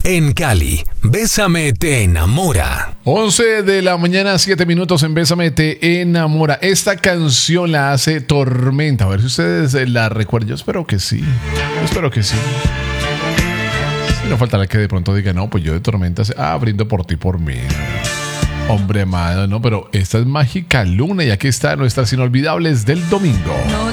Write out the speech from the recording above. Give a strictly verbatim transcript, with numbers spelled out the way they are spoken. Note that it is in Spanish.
En Cali, Bésame te enamora. once de la mañana, siete minutos en Bésame te enamora. Esta canción la hace Tormenta. A ver si ustedes la recuerdan. Yo espero que sí. Yo espero que sí. Si no faltará que de pronto diga, no, pues yo de Tormenta, ah, brindo por ti, por mí. Hombre amado, no, pero esta es Mágica Luna y aquí está nuestras inolvidables del domingo. No